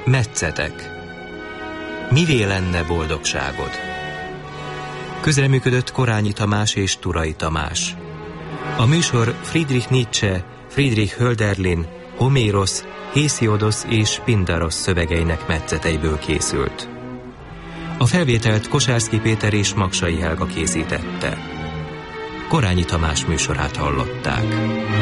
Metszetek. Mivé lenne boldogságod? Közreműködött Korányi Tamás és Turay Tamás. A műsor Friedrich Nietzsche, Friedrich Hölderlin, Homérosz, Hésiodosz és Pindarosz szövegeinek metszeteiből készült. A felvételt Kosárszky Péter és Magsai Helga készítette. Korányi Tamás műsorát hallották.